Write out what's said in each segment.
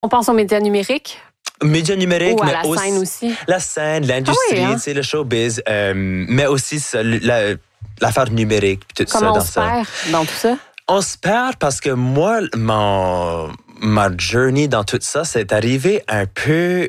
On pense aux médias numériques? Médias numériques, ou à mais la scène aussi. La scène, l'industrie, hein? tu sais, le showbiz, mais aussi l'affaire numérique, puis tout Comment ça. on se perd dans tout ça? On se perd parce que moi, ma journey dans tout ça, c'est arrivé un peu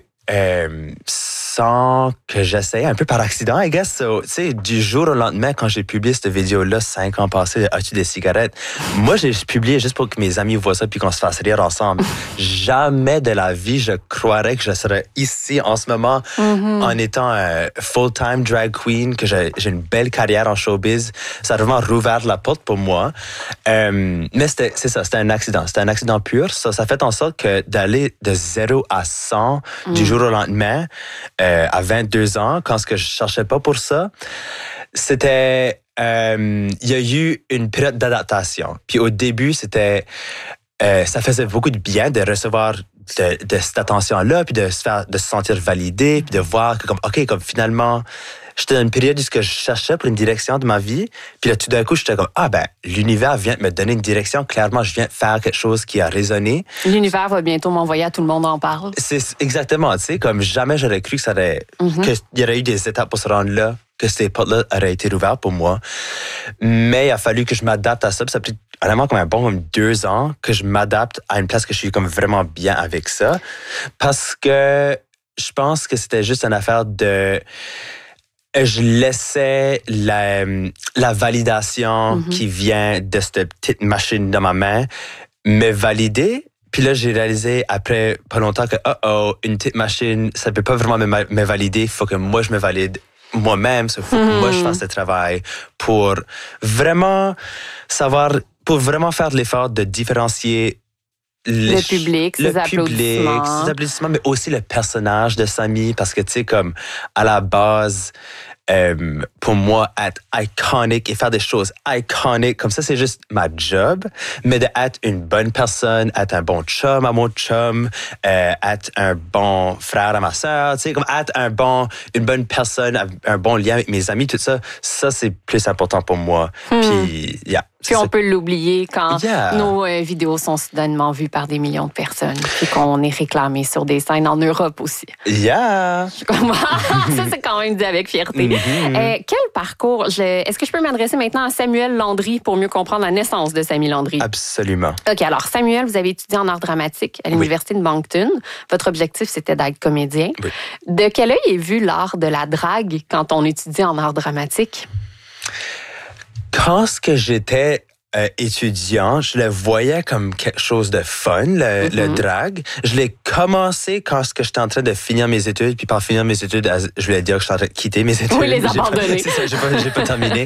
sans que j'essaie, un peu par accident, I guess. So, tu sais, du jour au lendemain, quand j'ai publié cette vidéo-là, 5 ans passés, as-tu des cigarettes? Moi, j'ai publié juste pour que mes amis voient ça puis qu'on se fasse rire ensemble. Jamais de la vie, je croirais que je serais ici en ce moment en étant full-time drag queen, que j'ai une belle carrière en showbiz. Ça a vraiment rouvert la porte pour moi. Mais c'était un accident. C'était un accident pur. Ça fait en sorte que d'aller de 0 à 100 du jour au lendemain, à 22 ans, quand je cherchais pas pour ça, c'était... il y a eu une période d'adaptation. Puis au début, c'était... ça faisait beaucoup de bien de recevoir de cette attention-là, puis de se sentir validé, puis de voir que, comme finalement... J'étais dans une période où je cherchais pour une direction de ma vie. Puis là, tout d'un coup, j'étais comme, l'univers vient de me donner une direction. Clairement, je viens de faire quelque chose qui a résonné. L'univers va bientôt m'envoyer à Tout le monde en parle. C'est exactement, tu sais, comme jamais j'aurais cru que qu'il y aurait eu des étapes pour se rendre là, que ces portes-là auraient été ouvertes pour moi. Mais il a fallu que je m'adapte à ça. Puis ça a pris vraiment comme 2 ans que je m'adapte à une place que je suis comme vraiment bien avec ça. Parce que je pense que c'était juste une affaire de... Je laissais la validation qui vient de cette petite machine dans ma main me valider. Puis là, j'ai réalisé après pas longtemps que une petite machine, ça ne peut pas vraiment me valider. Il faut que moi, je me valide moi-même. Il faut que moi, je fasse le travail pour vraiment faire l'effort de différencier le public, ses applaudissements, mais aussi le personnage de Samy, parce que, tu sais, comme, à la base, pour moi, être iconique et faire des choses iconiques, comme ça, c'est juste ma job, mais d'être une bonne personne, être un bon chum à mon chum, être un bon frère à ma sœur, tu sais, comme être une bonne personne, un bon lien avec mes amis, tout ça, c'est plus important pour moi. Puis on peut l'oublier quand nos vidéos sont soudainement vues par des millions de personnes, puis qu'on est réclamé sur des scènes en Europe aussi. Yeah! Ça, c'est quand même dit avec fierté. Quel parcours? Est-ce que je peux m'adresser maintenant à Samuel Landry pour mieux comprendre la naissance de Samy Landry? Absolument. OK, alors Samuel, vous avez étudié en art dramatique à l'Université de Moncton. Votre objectif, c'était d'être comédien. Oui. De quel œil est vu l'art de la drague quand on étudie en art dramatique? Quand j'étais étudiant, je le voyais comme quelque chose de fun, le drag. Je l'ai commencé quand j'étais en train de finir mes études, puis par finir mes études, je voulais dire que j'étais en train de quitter mes études. Oui, les abandonner. C'est ça, j'ai pas terminé.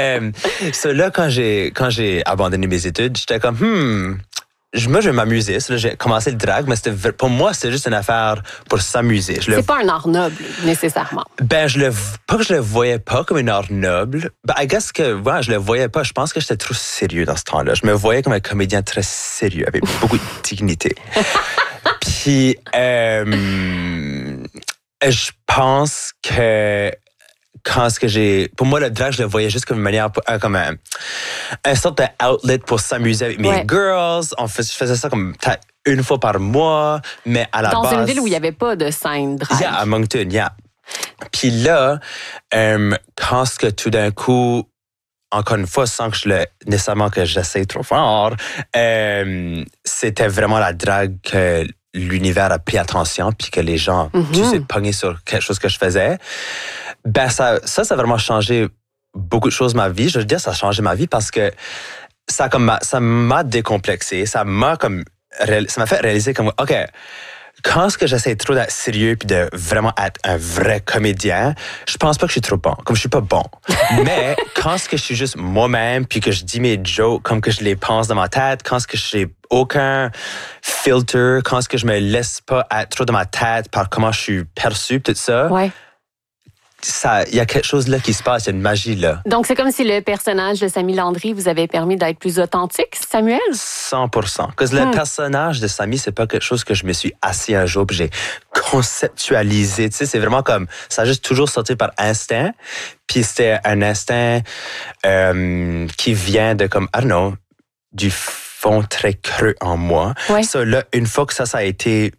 Là, quand j'ai abandonné mes études, j'étais comme, moi, je vais m'amuser. Là, j'ai commencé le drag, mais pour moi, c'était juste une affaire pour s'amuser. C'est pas un art noble, nécessairement. Pas que je le voyais pas comme un art noble. I guess que, je le voyais pas. Je pense que j'étais trop sérieux dans ce temps-là. Je me voyais comme un comédien très sérieux, avec beaucoup de dignité. Puis, je pense que pour moi, le drag, je le voyais juste comme une manière, comme un sorte d'outlet pour s'amuser avec mes girls. Je faisais ça comme peut-être une fois par mois, mais à la base... Dans une ville où il n'y avait pas de scène drag. À Moncton, Puis là, quand tout d'un coup, encore une fois, sans que nécessairement que j'essaie trop fort, c'était vraiment la drague que l'univers a pris attention, puis que les gens, tu sais, pognaient sur quelque chose que je faisais. Ça a vraiment changé beaucoup de choses ma vie. Je veux dire, ça a changé ma vie parce que ça m'a décomplexé. Ça m'a fait réaliser comme, OK, quand j'essaie trop d'être sérieux puis de vraiment être un vrai comédien, je pense pas que je suis trop bon. Comme je suis pas bon. Mais quand je suis juste moi-même puis que je dis mes jokes comme que je les pense dans ma tête, quand je n'ai aucun filter, quand je me laisse pas être trop dans ma tête par comment je suis perçu, tout ça. Ouais. Il y a quelque chose là qui se passe, il y a une magie là. Donc, c'est comme si le personnage de Samy Landry vous avait permis d'être plus authentique, Samuel? 100%. Parce que le personnage de Samy, c'est pas quelque chose que je me suis assis un jour puis j'ai conceptualisé. Tu sais, c'est vraiment comme, ça a juste toujours sorti par instinct. Puis c'était un instinct qui vient de comme, I don't know, du fond très creux en moi. Ouais. Ça, là, une fois que ça a été